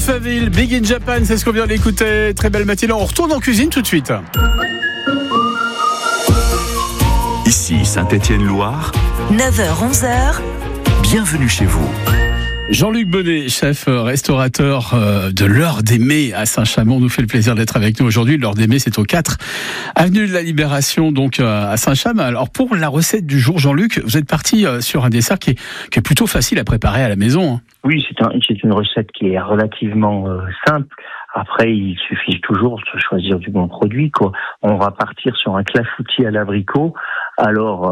Alphaville, Big in Japan, c'est ce qu'on vient d'écouter. Très belle matinée, on retourne en cuisine tout de suite. Ici Saint-Étienne-Loire, 9h-11h, bienvenue chez vous. Jean-Luc Bonnet, chef restaurateur de l'Heure des Mets à Saint-Chamond, nous fait le plaisir d'être avec nous aujourd'hui. L'Heure des Mets, c'est au 4 avenue de la Libération, donc à Saint-Chamond. Alors pour la recette du jour, Jean-Luc, vous êtes parti sur un dessert qui est plutôt facile à préparer à la maison. Oui, c'est une recette qui est relativement simple. Après, il suffit toujours de choisir du bon produit, quoi. On va partir sur un clafoutis à l'abricot. Alors,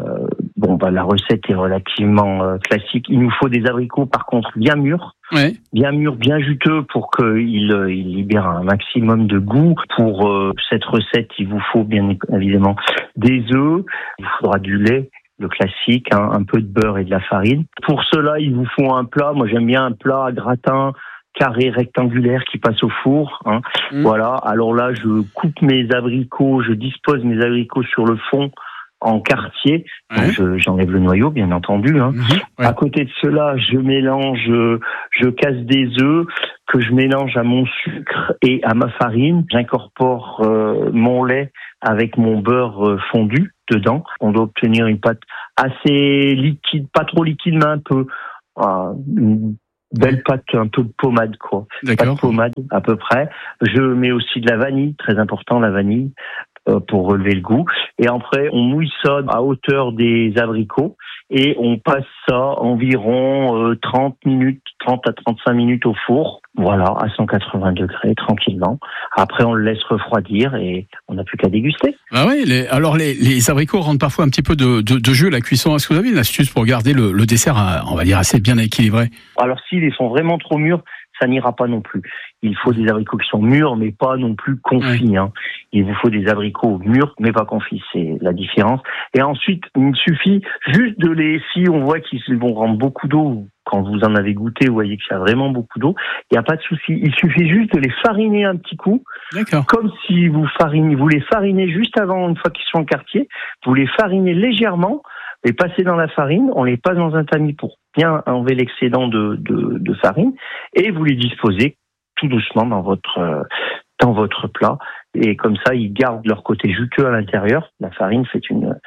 la recette est relativement classique. Il nous faut des abricots, par contre, bien mûrs. Ouais. Bien mûrs, bien juteux pour qu'ils libèrent un maximum de goût. Pour cette recette, il vous faut bien évidemment des œufs. Il faudra du lait. Le classique, un peu de beurre et de la farine. Pour cela, il vous faut un plat. Moi, j'aime bien un plat à gratin carré rectangulaire qui passe au four. Voilà. Alors là, je coupe mes abricots, je dispose mes abricots sur le fond en quartier. Ouais. J'enlève le noyau, bien entendu. Ouais. À côté de cela, je mélange, je casse des œufs que je mélange à mon sucre et à ma farine. J'incorpore mon lait avec mon beurre fondu dedans. On doit obtenir une pâte assez liquide, pas trop liquide, mais un peu une belle pâte, un peu de pommade, quoi. D'accord. Pas de pommade, à peu près. Je mets aussi de la vanille, très important, la vanille, pour relever le goût. Et après, on mouille ça à hauteur des abricots et on passe ça environ 30 à 35 minutes au four. Voilà, à 180 degrés, tranquillement. Après, on le laisse refroidir et on n'a plus qu'à déguster. Ah oui, les abricots rendent parfois un petit peu de jus à la cuisson. Est-ce que vous avez une astuce pour garder le dessert, on va dire, assez bien équilibré? Alors, s'ils sont vraiment trop mûrs, ça n'ira pas non plus. Il faut des abricots qui sont mûrs, mais pas non plus confits. Ouais. Il vous faut des abricots mûrs, mais pas confits. C'est la différence. Et ensuite, il suffit juste si on voit qu'ils vont rendre beaucoup d'eau, quand vous en avez goûté, vous voyez qu'il y a vraiment beaucoup d'eau, il n'y a pas de souci. Il suffit juste de les fariner un petit coup. D'accord. Comme si vous les farinez juste avant, une fois qu'ils sont en quartier, vous les farinez légèrement, les passez dans la farine, on les passe dans un tamis pour bien enlever l'excédent de farine, et vous les disposez tout doucement dans votre plat. Et comme ça, ils gardent leur côté juteux à l'intérieur. La farine fait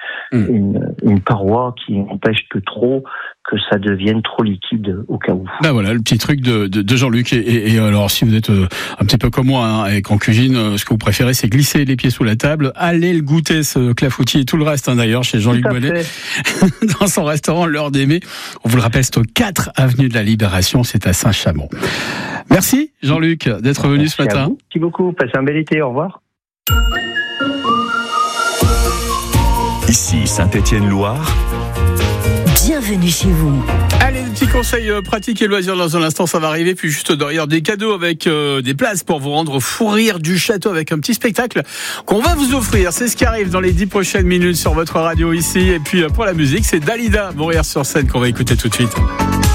une paroi qui empêche que ça devienne trop liquide au cas où. Ben voilà, le petit truc de Jean-Luc. Et alors, si vous êtes un petit peu comme moi, et qu'en cuisine, ce que vous préférez, c'est glisser les pieds sous la table, allez le goûter, ce clafoutis et tout le reste, d'ailleurs, chez Jean-Luc Bonnet, dans son restaurant L'Heure des Mets. On vous le rappelle, c'est au 4 avenue de la Libération, c'est à Saint-Chamond. Merci, Jean-Luc, d'être venu ce matin. Merci beaucoup. Passez un bel été. Au revoir. Ici Saint-Étienne-Loire, bienvenue chez vous. Allez, des petits conseils pratiques et loisirs dans un instant, ça va arriver. Puis juste derrière, des cadeaux avec des places pour vous rendre au fou rire du château avec un petit spectacle qu'on va vous offrir. C'est ce qui arrive dans les 10 prochaines minutes sur votre radio ici. Et puis pour la musique, c'est Dalida, Mourir sur scène, qu'on va écouter tout de suite.